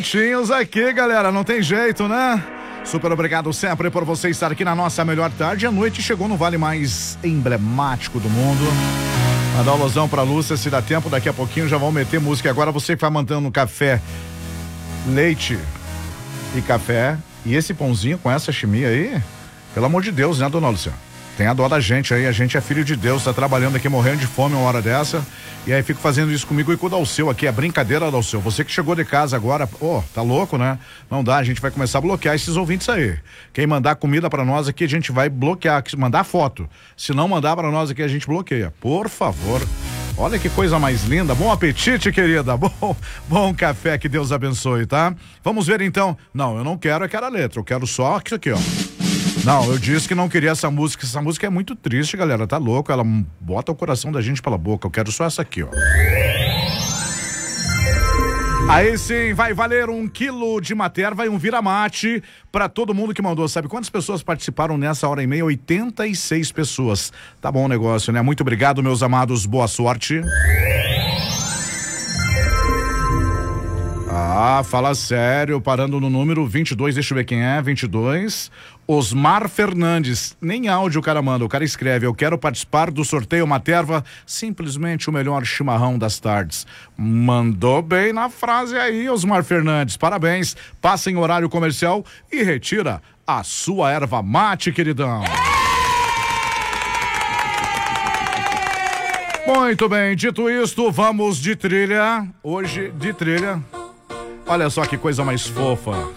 juntinhos aqui, galera, não tem jeito, né? Super obrigado sempre por você estar aqui na nossa melhor tarde. A noite chegou no vale mais emblemático do mundo. Mandar um alusão pra Lúcia, se dá tempo, daqui a pouquinho já vão meter música. Agora você que vai mandando café, leite e café, e esse pãozinho com essa chimia aí, pelo amor de Deus, né, dona Lúcia? Tem a dó da gente aí, a gente é filho de Deus, tá trabalhando aqui morrendo de fome uma hora dessa, e aí fico fazendo isso comigo e com o Dalceu aqui, é brincadeira, Dalceu, você que chegou de casa agora, tá louco, né? Não dá, a gente vai começar a bloquear esses ouvintes aí. Quem mandar comida pra nós aqui, a gente vai bloquear, mandar foto, se não mandar pra nós aqui, a gente bloqueia, por favor. Olha que coisa mais linda, bom apetite, querida, bom café, que Deus abençoe, tá? Vamos ver então, não, eu não quero aquela letra, eu quero só isso aqui, ó. Não, eu disse que não queria essa música é muito triste, galera, tá louco, ela bota o coração da gente pela boca, eu quero só essa aqui, ó. Aí sim, vai valer 1 quilo de materva e um vira-mate pra todo mundo que mandou. Sabe quantas pessoas participaram nessa hora e meia? 86 pessoas. Tá bom o negócio, né? Muito obrigado, meus amados, boa sorte. Ah, fala sério, parando no número 22, deixa eu ver quem é, 22, Osmar Fernandes, nem áudio o cara manda, o cara escreve, eu quero participar do sorteio Materva, simplesmente o melhor chimarrão das tardes. Mandou bem na frase aí, Osmar Fernandes, parabéns, passa em horário comercial e retira a sua erva mate, queridão. Muito bem, dito isto, vamos de trilha, hoje de trilha. Olha só que coisa mais fofa.